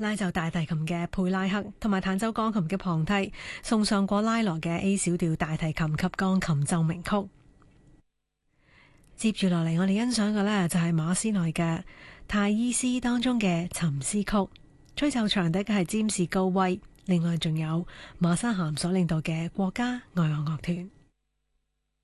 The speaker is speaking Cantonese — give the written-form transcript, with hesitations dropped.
拉奏大提琴嘅佩拉克同埋彈奏鋼琴嘅龐蒂送上過拉羅嘅 A 小調大提琴及鋼琴奏鳴曲。接住落嚟，我哋欣賞嘅呢就係馬斯內嘅泰伊斯當中嘅沉思曲，吹奏長笛嘅係詹士高威，另外仲有馬沙咸所領導嘅國家愛樂樂團。